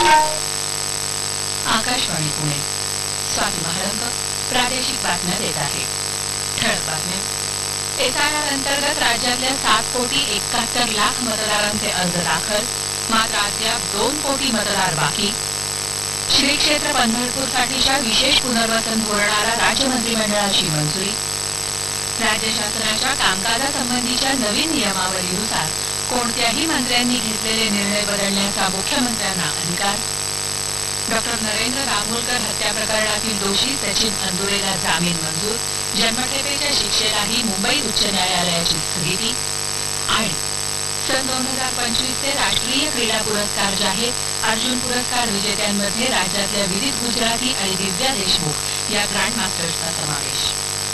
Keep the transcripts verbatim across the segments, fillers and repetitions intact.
आकाशवाणी पुणे. स्वाती महालंक प्रादेशिक बातम्या देत आहे. ठळक बातम्या. एसआयआर अंतर्गत राज्यातल्या सात कोटी एकाहत्तर लाख मतदारांचे अर्ज दाखल. मात्र अद्याप दोन कोटी मतदार बाकी. श्री क्षेत्र पंढरपूरसाठीच्या विशेष पुनर्वसन धोरणाला राज्य मंत्रिमंडळाची मंजुरी. राज्य शासनाच्या कामकाजासंबंधीच्या नवीन नियमावलीनुसार कोणत्याही मंत्र्यांनी घेतलेले निर्णय बदलण्याचा मुख्यमंत्र्यांना अधिकार. डॉक्टर नरेंद्र दाभोलकर हत्या प्रकरणातील दोषी सचिन अंदुरेला जामीन मंजूर. जन्मठेपेच्या शिक्षेलाही मुंबई उच्च न्यायालयाची स्थगिती. आणि सन दोन हजार पंचवीसचे राष्ट्रीय क्रीडा पुरस्कार जाहीर. अर्जुन पुरस्कार विजेत्यांमध्ये राज्यातल्या विदित गुजराती आणि दिव्या देशमुख या ग्रँड मास्टर्सचा समावेश.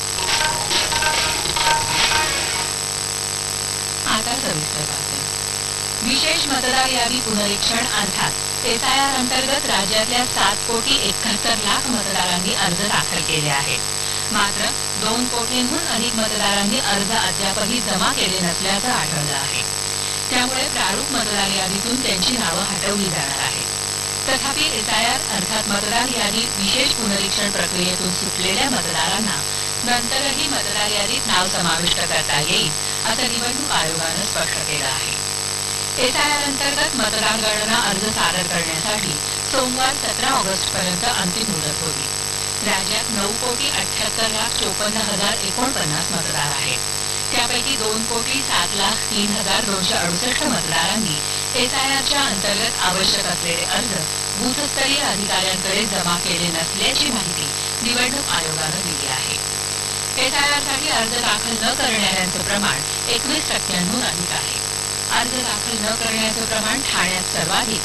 आता सविस्तर बातम्या. विशेष मतदार यादी पुनरीक्षण अर्थात एसआयआर अंतर्गत राज्यातल्या सात कोटी एकाहत्तर लाख मतदारांनी अर्ज दाखल केले आहेत. मात्र दोन कोटींहून अधिक मतदारांनी अर्ज अद्यापही जमा केले नसल्याचं आढळलं आहे. त्यामुळे प्रारूप मतदार यादीतून त्यांची नावं हटवली जाणार आहेत. तथापि एसआयआर अर्थात मतदार यादी विशेष पुनरीक्षण प्रक्रियेतून सुटलेल्या मतदारांना नंतरही मतदार यादीत नाव समाविष्ट करता येईल असं निवडणूक आयोगानं स्पष्ट केलं आहे. एसआयआर अंतर्गत मतदार गणना अर्ज सादर करण्यासाठी सोमवार सतरा ऑगस्ट पर्यंत अंतिम मुदत होती. राज्यात नऊ कोटी अठ्याहत्तर लाख चोपन्न हजार एकोणपन्नास मतदार आहेत. त्यापैकी दोन कोटी सात लाख तीन हजार दोनशे अडुसष्ट मतदारांनी एसआयआरच्या अंतर्गत आवश्यक असलेले अर्ज बूथस्तरीय अधिकाऱ्यांकडे जमा केले नसल्याची माहिती निवडणूक आयोगानं दिली आहे. एसआयआरसाठी अर्ज दाखल न करणाऱ्यांचं प्रमाण एकवीस टक्क्यांहून अधिक आहे. अर्ज दाखल न करण्याचं प्रमाण ठाण्यात सर्वाधिक